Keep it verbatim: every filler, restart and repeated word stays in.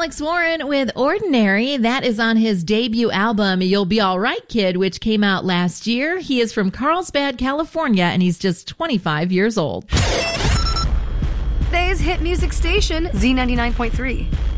Alex Warren with Ordinary. That is on his debut album, You'll Be All Right, Kid, which came out last year. He is from Carlsbad, California, and he's just twenty-five years old. Today's hit music station, Z ninety-nine point three.